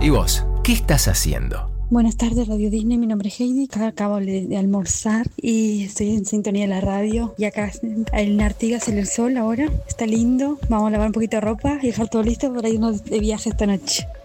¿Y vos? ¿Qué estás haciendo? Buenas tardes, Radio Disney. Mi nombre es Heidi. Acabo de almorzar y estoy en sintonía de la radio. Y acá en Artigas sale el sol ahora. Está lindo. Vamos a lavar un poquito de ropa y dejar todo listo para irnos de viaje esta noche.